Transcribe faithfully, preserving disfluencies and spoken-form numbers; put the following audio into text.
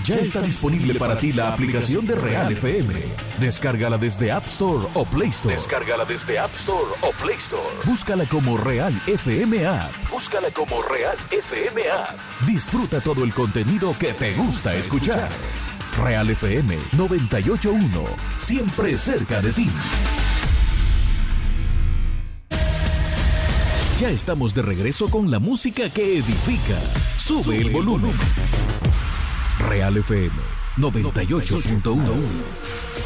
Ya está disponible para ti la aplicación de Real F M. Descárgala desde App Store o Play Store. Descárgala desde App Store o Play Store. Búscala como Real F M App. Búscala como Real F M App. Disfruta todo el contenido que te gusta escuchar. Real F M noventa y ocho punto uno. Siempre cerca de ti. Ya estamos de regreso con la música que edifica. Sube el volumen. Real F M noventa y ocho punto uno.